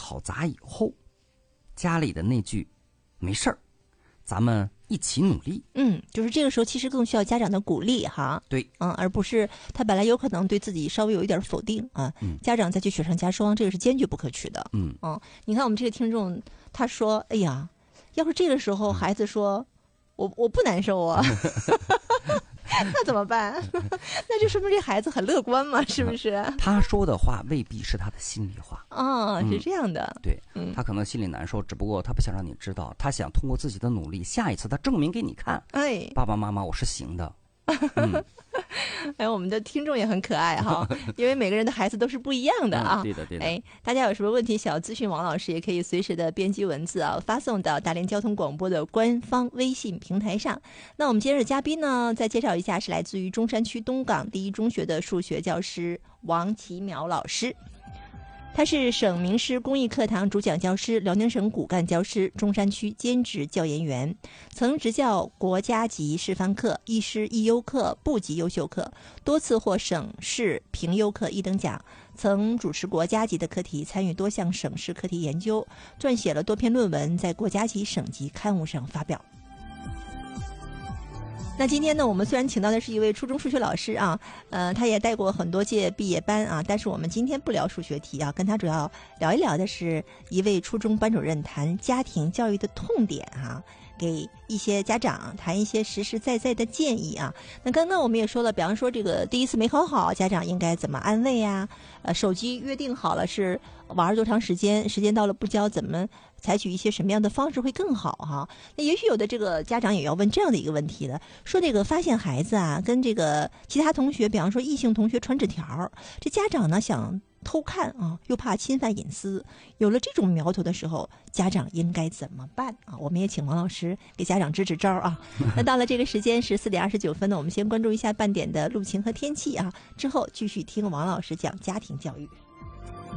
考砸以后，家里的那句没事儿，咱们一起努力。 就是这个时候其实更需要家长的鼓励哈。 对， 而不是他本来有可能对自己稍微有一点否定啊，家长再去雪上加霜，这个是坚决不可取的。你看我们这个听众他说，哎呀，要是这个时候孩子说，我不难受啊。那怎么办？那就说明这孩子很乐观嘛，是不是？ 他说的话未必是他的心里话。 是这样的。 对，他可能心里难受，只不过他不想让你知道，他想通过自己的努力，下一次他证明给你看。爸爸妈妈，我是行的。 我们的听众也很可爱哈，因为每个人的孩子都是不一样的啊。 对的。 大家有什么问题想要咨询王老师，也可以随时的编辑文字发送到大连交通广播的官方微信平台上。那我们今日的嘉宾呢，再介绍一下，是来自于中山区东港第一中学的数学教师王启淼老师。他是省名师公益课堂主讲教师、辽宁省骨干教师、中山区兼职教研员，曾执教国家级示范课、一师一优课、部级优秀课，多次获省市评优课1等奖，曾主持国家级的课题，参与多项省市课题研究，撰写了多篇论文，在国家级、省级刊物上发表。那今天呢，我们虽然请到的是一位初中数学老师啊，他也带过很多届毕业班啊，但是我们今天不聊数学题啊，跟他主要聊一聊的是一位初中班主任谈家庭教育的痛点啊，给一些家长谈一些实实在在的建议啊。那刚刚我们也说了，比方说这个第一次没考好，家长应该怎么安慰啊？手机约定好了是玩多长时间，时间到了不交，怎么采取一些什么样的方式会更好哈？那也许有的这个家长也要问这样的一个问题了，说这个发现孩子啊跟这个其他同学，比方说异性同学传纸条，这家长呢想偷看啊，又怕侵犯隐私，有了这种苗头的时候，家长应该怎么办啊？我们也请王老师给家长支支招啊。那到了这个时间14点29分呢，我们先关注一下半点的路情和天气啊，之后继续听王老师讲家庭教育。